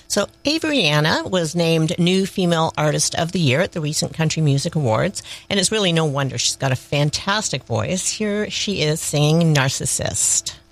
So Averiana was named New Female Artist of the Year at the recent Country Music Awards, and it's really no wonder. She's got a fantastic voice. Here she is singing Narcissist.